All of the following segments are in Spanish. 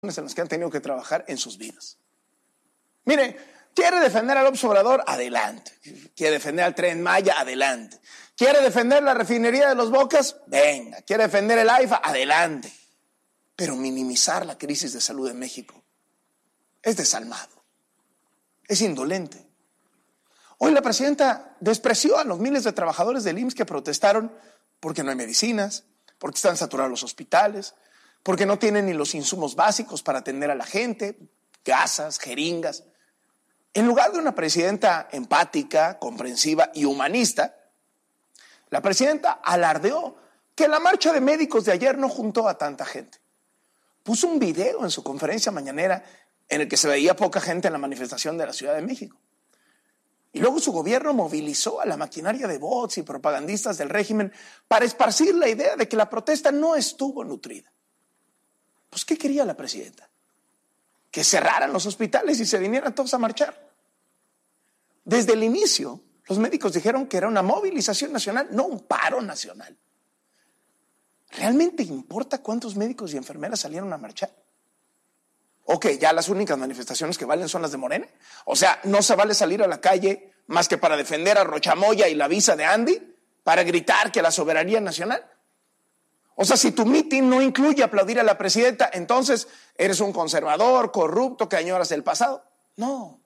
en las que han tenido que trabajar en sus vidas. Mire, quiere defender al López Obrador, adelante. Quiere defender al Tren Maya, adelante. Quiere defender la refinería de Los Bocas, venga. Quiere defender el AIFA, adelante. Pero minimizar la crisis de salud en México es desalmado, es indolente. Hoy la presidenta despreció a los miles de trabajadores del IMSS que protestaron porque no hay medicinas, porque están saturados los hospitales, porque no tienen ni los insumos básicos para atender a la gente, gasas, jeringas. En lugar de una presidenta empática, comprensiva y humanista, la presidenta alardeó que la marcha de médicos de ayer no juntó a tanta gente. Puso un video en su conferencia mañanera en el que se veía poca gente en la manifestación de la Ciudad de México. Y luego su gobierno movilizó a la maquinaria de bots y propagandistas del régimen para esparcir la idea de que la protesta no estuvo nutrida. Pues, ¿qué quería la presidenta? Que cerraran los hospitales y se vinieran todos a marchar. Desde el inicio, los médicos dijeron que era una movilización nacional, no un paro nacional. ¿Realmente importa cuántos médicos y enfermeras salieron a marchar? Ok, ya las únicas manifestaciones que valen son las de Morena. O sea, no se vale salir a la calle más que para defender a Rochamoya y la visa de Andy, para gritar que la soberanía nacional. O sea, si tu mitin no incluye aplaudir a la presidenta, entonces eres un conservador, corrupto, que añoras el pasado. No.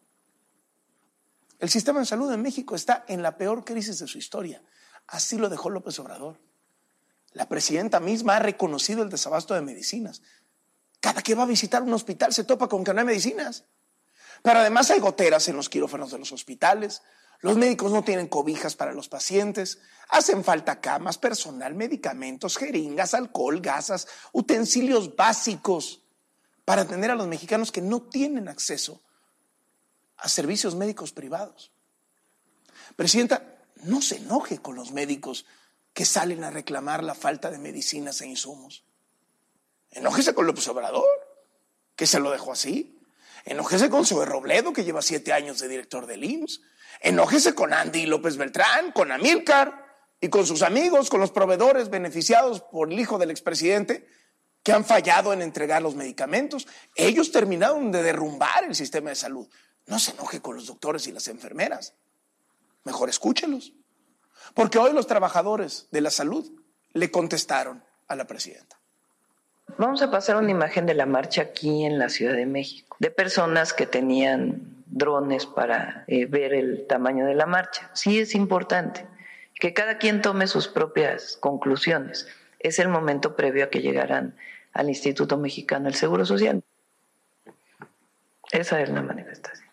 El sistema de salud en México está en la peor crisis de su historia. Así lo dejó López Obrador. La presidenta misma ha reconocido el desabasto de medicinas. Cada que va a visitar un hospital se topa con que no hay medicinas. Pero además hay goteras en los quirófanos de los hospitales. Los médicos no tienen cobijas para los pacientes. Hacen falta camas, personal, medicamentos, jeringas, alcohol, gasas, utensilios básicos para atender a los mexicanos que no tienen acceso a servicios médicos privados. Presidenta, no se enoje con los médicos que salen a reclamar la falta de medicinas e insumos. Enójese con López Obrador, que se lo dejó así. Enójese con Zoe Robledo, que lleva 7 años de director del IMSS. Enójese con Andy López Beltrán, con Amílcar y con sus amigos, con los proveedores beneficiados por el hijo del expresidente, que han fallado en entregar los medicamentos. Ellos terminaron de derrumbar el sistema de salud. No se enoje con los doctores y las enfermeras. Mejor escúchelos. Porque hoy los trabajadores de la salud le contestaron a la presidenta. Vamos a pasar una imagen de la marcha aquí en la Ciudad de México, de personas que tenían drones para ver el tamaño de la marcha. Sí es importante que cada quien tome sus propias conclusiones. Es el momento previo a que llegaran al Instituto Mexicano del Seguro Social. Esa es la manifestación.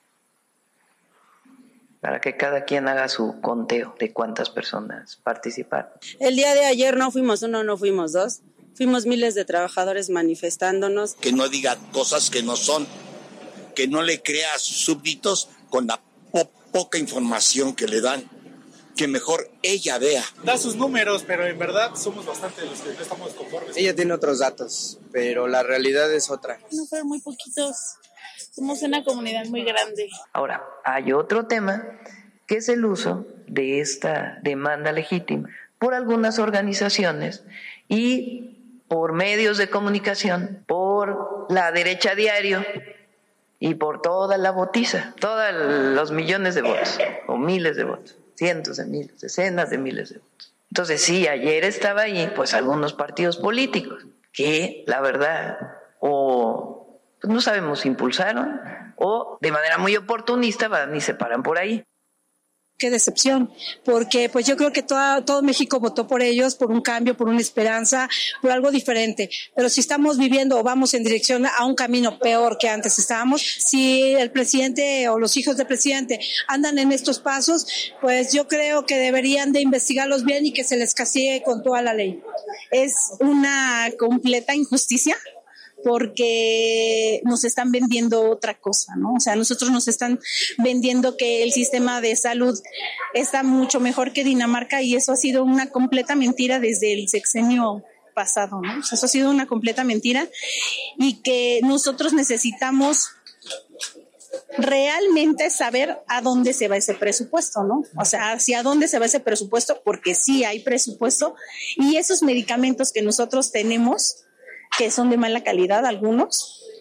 Para que cada quien haga su conteo de cuántas personas participaron. El día de ayer no fuimos uno, no fuimos dos. Fuimos miles de trabajadores manifestándonos. Que no diga cosas que no son, que no le crea a sus súbditos con la poca información que le dan, que mejor ella vea. Da sus números, pero en verdad somos bastante los que no estamos conformes. Ella tiene otros datos, pero la realidad es otra. No fueron muy poquitos, somos una comunidad muy grande. Ahora, hay otro tema, que es el uso de esta demanda legítima por algunas organizaciones y por medios de comunicación, por la derecha diario y por toda la botiza, todos los millones de votos, o miles de votos, cientos de miles, decenas de miles de votos. Entonces, sí, ayer estaba ahí, pues algunos partidos políticos que, la verdad, o pues, no sabemos si impulsaron, o de manera muy oportunista van y se paran por ahí. Qué decepción, porque pues yo creo que todo México votó por ellos, por un cambio, por una esperanza, por algo diferente. Pero si estamos viviendo o vamos en dirección a un camino peor que antes estábamos, si el presidente o los hijos del presidente andan en estos pasos, pues yo creo que deberían de investigarlos bien y que se les castigue con toda la ley. Es una completa injusticia, porque nos están vendiendo otra cosa, ¿no? O sea, nosotros nos están vendiendo que el sistema de salud está mucho mejor que Dinamarca y eso ha sido una completa mentira desde el sexenio pasado, ¿no? O sea, eso ha sido una completa mentira y que nosotros necesitamos realmente saber a dónde se va ese presupuesto, ¿no? O sea, hacia dónde se va ese presupuesto, porque sí hay presupuesto y esos medicamentos que nosotros tenemos, que son de mala calidad algunos,